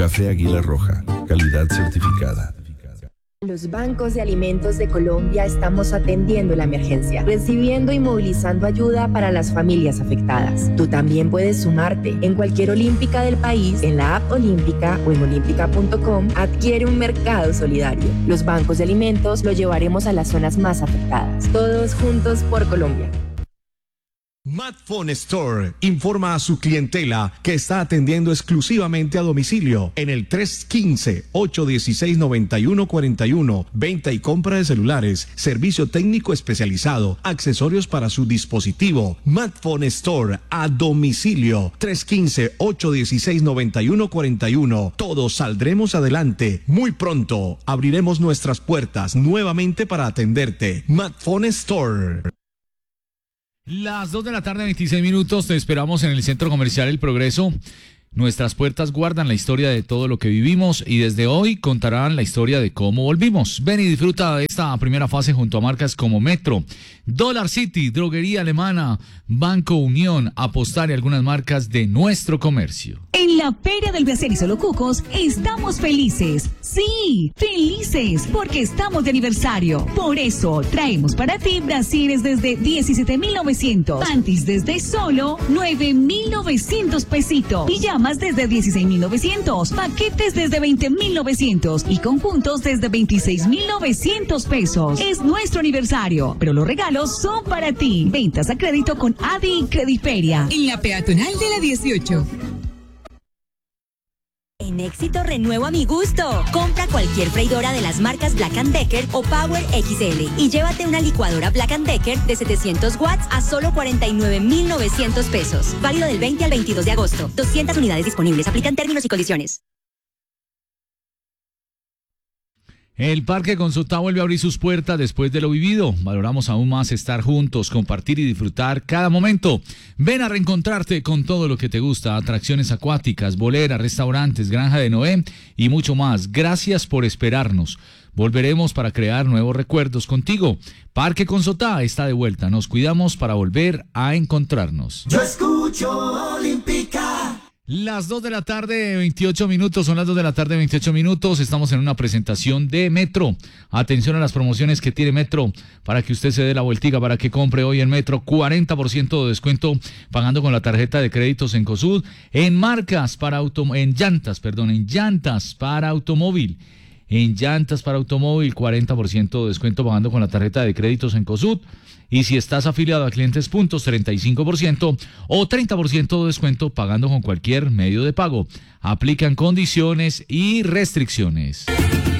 Café Águila Roja, calidad certificada. Los bancos de alimentos de Colombia estamos atendiendo la emergencia, recibiendo y movilizando ayuda para las familias afectadas. Tú también puedes sumarte. En cualquier olímpica del país, en la app Olímpica o en olímpica.com, adquiere un mercado solidario. Los bancos de alimentos lo llevaremos a las zonas más afectadas. Todos juntos por Colombia. Madphone Store informa a su clientela que está atendiendo exclusivamente a domicilio en el 315-816-9141. Venta y compra de celulares, servicio técnico especializado, accesorios para su dispositivo. Madphone Store a domicilio. 315-816-9141. Todos saldremos adelante. Muy pronto abriremos nuestras puertas nuevamente para atenderte. Madphone Store. Las 2 de la tarde, 26 minutos, te esperamos en el Centro Comercial El Progreso. Nuestras puertas guardan la historia de todo lo que vivimos y desde hoy contarán la historia de cómo volvimos. Ven y disfruta de esta primera fase junto a marcas como Metro, Dollar City, Droguería Alemana, Banco Unión, Apostar y algunas marcas de nuestro comercio. En la Feria del Brasier y Solo Cucos estamos felices. Sí, felices porque estamos de aniversario. Por eso traemos para ti brasieres desde 17.900, panties desde solo 9.900 pesitos, pijamas desde 16.900, paquetes desde 20.900 y conjuntos desde 26.900 pesos. Es nuestro aniversario, pero los regalos son para ti. Ventas a crédito con Adi y Crediferia. En la peatonal de la 18. En Éxito renuevo a mi gusto. Compra cualquier freidora de las marcas Black & Decker o Power XL y llévate una licuadora Black & Decker de 700 watts a solo 49.900 pesos. Válido del 20 al 22 de agosto. 200 unidades disponibles. Aplican términos y condiciones. El Parque Consulta vuelve a abrir sus puertas después de lo vivido. Valoramos aún más estar juntos, compartir y disfrutar cada momento. Ven a reencontrarte con todo lo que te gusta: atracciones acuáticas, boleras, restaurantes, granja de Noé y mucho más. Gracias por esperarnos. Volveremos para crear nuevos recuerdos contigo. Parque Consulta está de vuelta. Nos cuidamos para volver a encontrarnos. Yo escucho Olímpica. Las 2 de la tarde, 28 minutos, son las 2 de la tarde, 28 minutos, estamos en una presentación de Metro. Atención a las promociones que tiene Metro para que usted se dé la vueltica, para que compre hoy en Metro. 40% de descuento pagando con la tarjeta de créditos en COSUD, en llantas para automóvil. En llantas para automóvil, 40% de descuento pagando con la tarjeta de créditos en COSUD. Y si estás afiliado a Clientes Puntos, 35% o 30% de descuento pagando con cualquier medio de pago. Aplican condiciones y restricciones.